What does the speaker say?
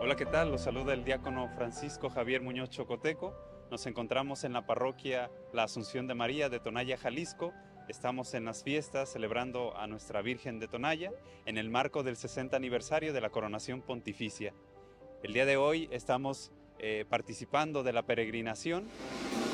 Hola, ¿qué tal? Los saluda el diácono Francisco Javier Muñoz Chocoteco. Nos encontramos en la parroquia La Asunción de María de Tonaya, Jalisco. Estamos en las fiestas celebrando a nuestra Virgen de Tonaya en el marco del 60 aniversario de la coronación pontificia. El día de hoy estamos participando de la peregrinación